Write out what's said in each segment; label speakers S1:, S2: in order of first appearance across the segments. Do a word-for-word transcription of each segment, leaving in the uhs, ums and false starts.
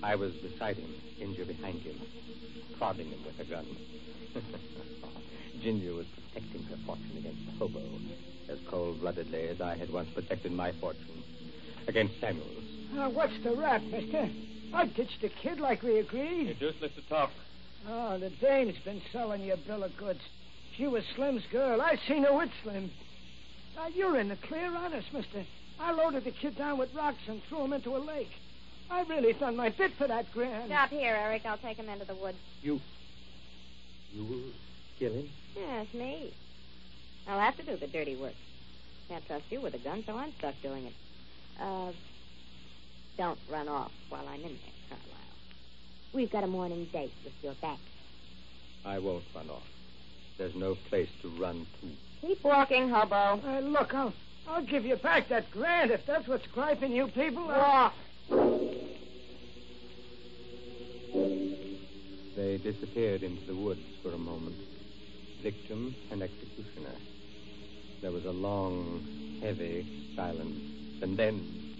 S1: I was beside him, Ginger behind him, prodding him with a gun. Ginger was protecting her fortune against Hobo, as cold-bloodedly as I had once protected my fortune against Samuel's.
S2: Uh, what's the rap, mister? I ditched the kid like we agreed.
S1: It's useless to talk.
S2: Oh, the dame's been selling you a bill of goods. She was Slim's girl. I seen her with Slim. Now, you're in the clear, honest, mister. I loaded the kid down with rocks and threw him into a lake. I really done my bit for that grand.
S3: Stop here, Eric. I'll take him into the woods.
S1: You... You will kill him?
S3: Yes, me. I'll have to do the dirty work. Can't trust you with a gun, so I'm stuck doing it. Uh, don't run off while I'm in there, Carlisle. We've got a morning date with your back.
S1: I won't run off. There's no place to run to.
S3: Keep walking, hobo.
S2: Uh, look, I'll, I'll give you back that grand if that's what's griping you people.
S3: Walk.
S1: They disappeared into the woods for a moment, victim and executioner. There was a long, heavy silence, and then...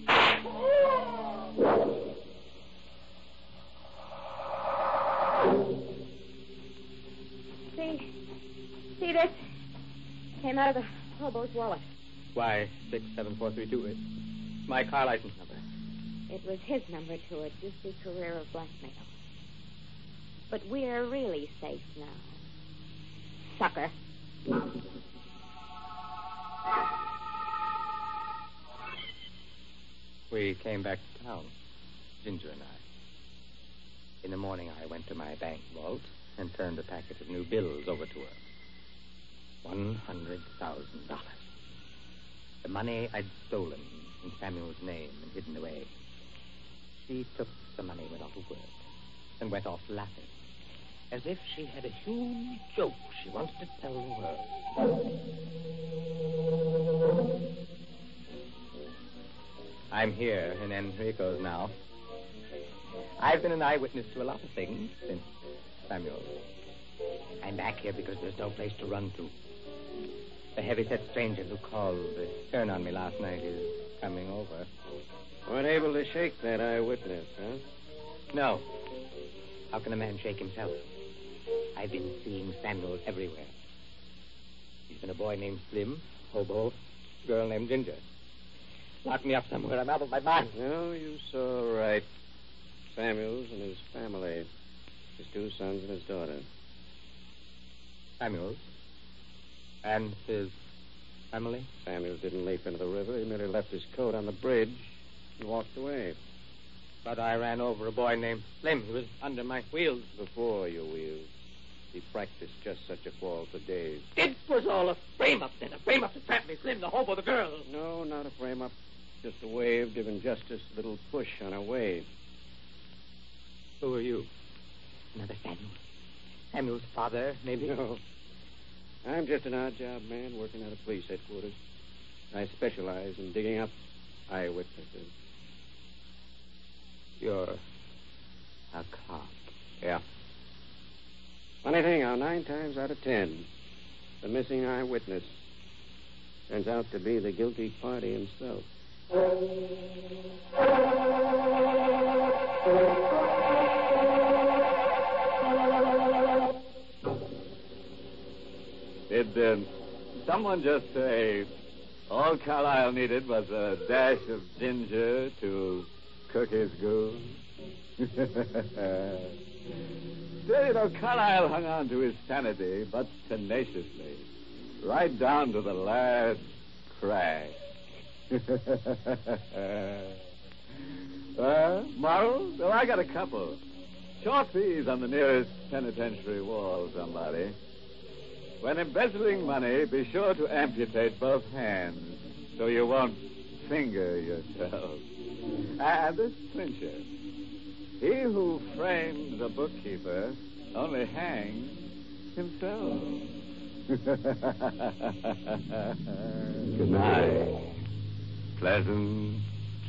S3: See? See this? Came out of the hobo's wallet.
S1: Why, six seven four three two. It's my car license number.
S3: It was his number to a juicy career of blackmail. But we're really safe now. Sucker.
S1: We came back to town, Ginger and I. In the morning, I went to my bank vault and turned a packet of new bills over to her. One hundred thousand dollars. The money I'd stolen in Samuel's name and hidden away. She took the money without a word and went off laughing, as if she had a huge joke she wanted to tell the world. I'm here in Enrico's now. I've been an eyewitness to a lot of things since Samuel. I'm back here because there's no place to run to. The heavy-set stranger who called the turn on me last night is coming over.
S4: Weren't able to shake that eyewitness, huh?
S1: No. How can a man shake himself? I've been seeing Samuel everywhere. He's been a boy named Slim, hobo, girl named Ginger. Lock me up somewhere. I'm out of my mind.
S4: No, you saw right. Samuels and his family. His two sons and his daughter.
S1: Samuels? And his family?
S4: Samuels didn't leap into the river. He merely left his coat on the bridge and walked away.
S1: But I ran over a boy named Slim. He was under my wheels.
S4: Before your wheels. He practiced just such a fall for days.
S1: It was all a frame-up, then. A frame-up to trap me, Slim, the hobo, the girl.
S4: No, not a frame-up. Just a wave giving justice a little push on a wave.
S1: Who are you? Another Samuel. Samuel's father, maybe?
S4: No. I'm just an odd-job man working at a police headquarters. I specialize in digging up eyewitnesses.
S1: You're a cop.
S4: Yeah. Funny thing, how nine times out of ten, the missing eyewitness turns out to be the guilty party himself.
S5: Did uh, someone just say all Carlisle needed was a dash of ginger to cook his goose? Still, you know, Carlisle hung on to his sanity, but tenaciously, right down to the last crash. uh, morals? Well, I got a couple. Chalk these on the nearest penitentiary wall, somebody. When embezzling money, be sure to amputate both hands so you won't finger yourself. And this clincher. He who frames a bookkeeper only hangs himself. Good night. Pleasant